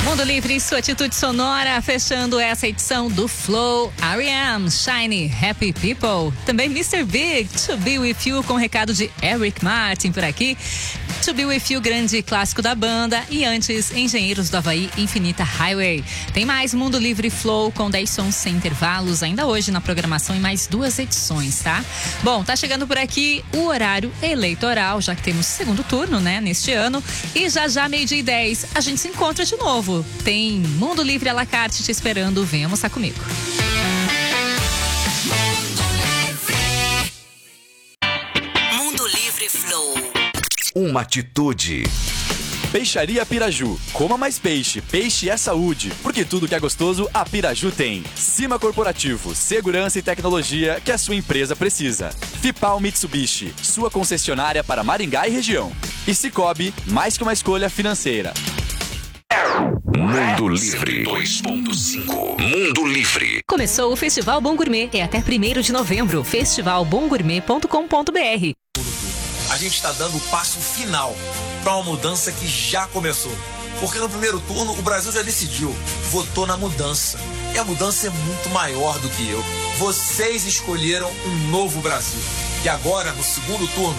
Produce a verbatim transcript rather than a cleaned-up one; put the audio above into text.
Mundo Livre, sua atitude sonora, fechando essa edição do Flow, R E M, Shiny, Happy People. Também mister Big, To Be With You, com recado de Eric Martin por aqui. To Be With You, grande clássico da banda. E antes, Engenheiros do Havaí, Infinita Highway. Tem mais Mundo Livre Flow com dez sons sem intervalos, ainda hoje na programação em mais duas edições, tá? Bom, tá chegando por aqui o horário eleitoral, já que temos segundo turno, né, neste ano. E já já, meio-dia e dez, a gente se encontra de novo. Tem Mundo Livre à la carte te esperando. Venha almoçar comigo. Mundo Livre Flow. Uma atitude. Peixaria Piraju. Coma mais peixe. Peixe é saúde. Porque tudo que é gostoso, a Piraju tem. Cima Corporativo. Segurança e tecnologia que a sua empresa precisa. Fipal Mitsubishi. Sua concessionária para Maringá e região. E Cicobi, mais que uma escolha financeira. Mundo Livre dois ponto cinco. Mundo Livre. Começou o Festival Bom Gourmet. É até primeiro de novembro. festival bom gourmet ponto com ponto b r. A gente está dando o passo final para uma mudança que já começou. Porque no primeiro turno o Brasil já decidiu, votou na mudança. E a mudança é muito maior do que eu. Vocês escolheram um novo Brasil. E agora, no segundo turno,